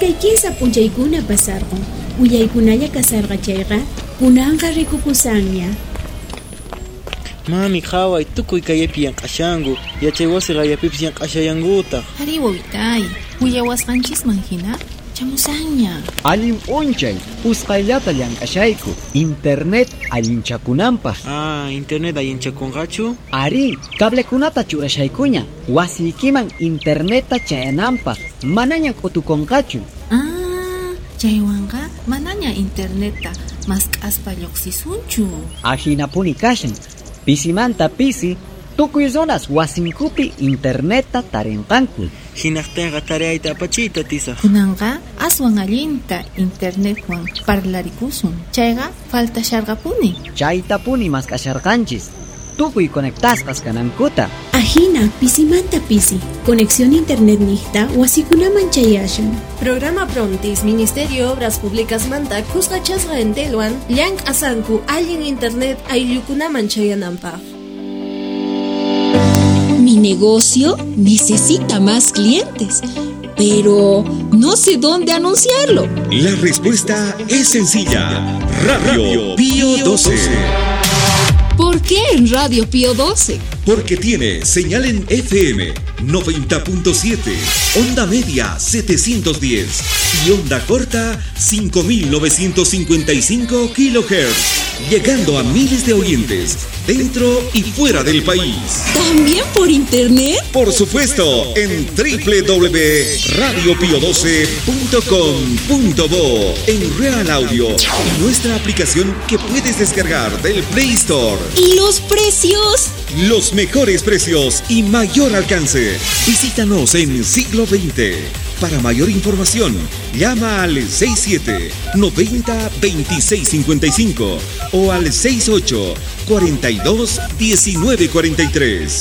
Maskaykisa punchaykuna pasarqu. Uyaykunalla kasarqa chayqa, kunanqa rikukusanña. Mami, qhaway, tukuy kayllapi llank'ashanku. Yachay wasi qayllapipis llank'ashayankutaq. Ari wawitay, uyawasqanchisman hina chamusanña. Allim p'unchay, usqayllata llank'ashayku. Internet allinchakunanpaq. Internet allinchakunqachu? Ari, cablekunata churashaykuña. Wasiykiman interneta chayananpaq. Manaña k'utukunqachu. Chaywanqa manaña interneta mask'aspa lluqsisunchu. Ajinapuni kashan. Pisimanta pisi, tukuy zonas wasinkupi interneta tarinqanku. Hinaqtayqa tareayta apachiyta tisaq. Kunanqa aswan allinta internetwan parlarikusun. Chayqa faltasharqapuni. Chaytapuni maskasharqanchis. Tukuy konektasqas kanankuta. Ajina pisimanta pisi. Conexión internet nihta wasikunaman chayashun. Programa Prontis Ministerio de Obras Públicas manta kusqachasqa entelwan llank'asanku allin internet ayllukunaman chayananpaq. Mi negocio necesita más clientes, pero no sé dónde anunciarlo. La respuesta es sencilla. Radio Pío 12. ¿Por qué en Radio Pío 12? Porque tiene señal en FM 90.7, onda media 710 y onda corta 5955 kHz, llegando a miles de oyentes dentro y fuera del país. ¿También por internet? Por supuesto, en www.radiopio12.com.bo, en Real Audio, y nuestra aplicación que puedes descargar del Play Store. ¿Y los precios? Los mejores precios y mayor alcance. Visítanos en Siglo XX. Para mayor información, llama al 67-90-2655 o al 68-42-1943.